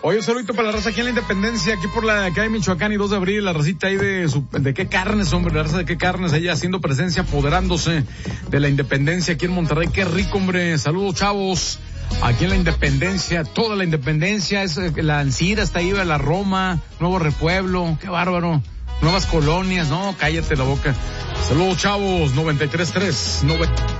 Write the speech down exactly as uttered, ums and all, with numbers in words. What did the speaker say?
Oye, un saludito para la raza aquí en la Independencia, aquí por la calle Michoacán y dos de abril, la racita ahí de su, de qué carnes, hombre, la raza de qué carnes, ahí haciendo presencia, apoderándose de la Independencia aquí en Monterrey. Qué rico, hombre. Saludos, chavos. Aquí en la Independencia, toda la Independencia, es la Ancira, está ahí, la Roma, Nuevo Repueblo, qué bárbaro. Nuevas colonias, no, cállate la boca. Saludos, chavos, noventa y tres punto tres.